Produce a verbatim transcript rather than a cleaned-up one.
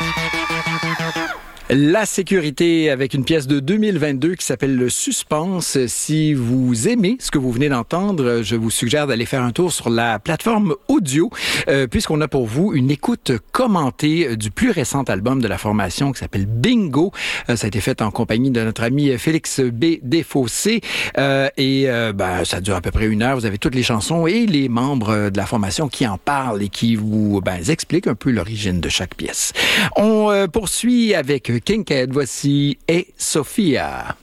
La sécurité avec une pièce de deux mille vingt-deux qui s'appelle Le Suspense. Si vous aimez ce que vous venez d'entendre, je vous suggère d'aller faire un tour sur la plateforme audio, euh, puisqu'on a pour vous une écoute commentée du plus récent album de la formation qui s'appelle Bingo. Euh, ça a été fait en compagnie de notre ami Félix B. Desfossés. Euh, et euh, ben, ça dure à peu près une heure. Vous avez toutes les chansons et les membres de la formation qui en parlent et qui vous ben, expliquent un peu l'origine de chaque pièce. On euh, poursuit avec Kincaid. Voici Et Sophia.